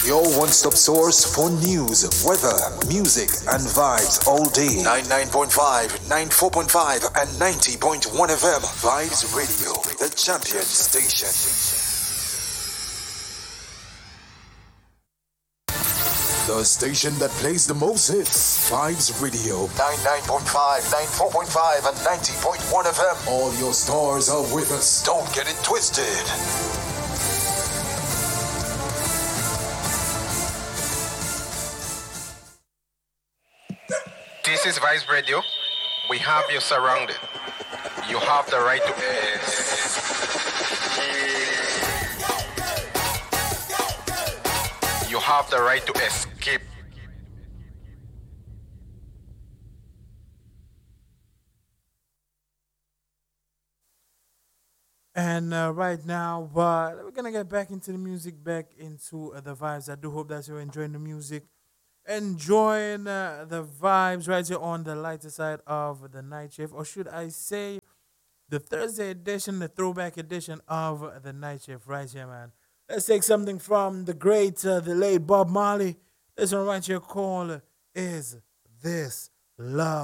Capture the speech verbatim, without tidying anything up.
Your one-stop source for news, weather, music, and vibes all day. ninety-nine point five, ninety-four point five, and ninety point one F M. Vibes Radio, the champion station. The station that plays the most hits. Vibes Radio. ninety-nine point five, ninety-four point five, and ninety point one F M. All your stars are with us. Don't get it twisted. This is Vice Radio. We have you surrounded. You have the right to. You have the right to escape. And uh, right now, uh, we're gonna get back into the music, back into uh, the vibes. I do hope that you're enjoying the music, enjoying uh, the vibes right here on the lighter side of the night shift, or should I say, the Thursday edition, the throwback edition of the night shift, right here, man. Let's take something from the great, uh, the late Bob Marley. This one right here called "Is This Love?"